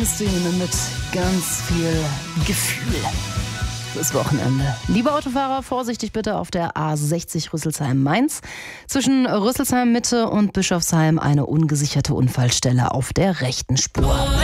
Szene mit ganz viel Gefühl fürs Wochenende. Liebe Autofahrer, vorsichtig bitte auf der A60 Rüsselsheim-Mainz. Zwischen Rüsselsheim-Mitte und Bischofsheim eine ungesicherte Unfallstelle auf der rechten Spur.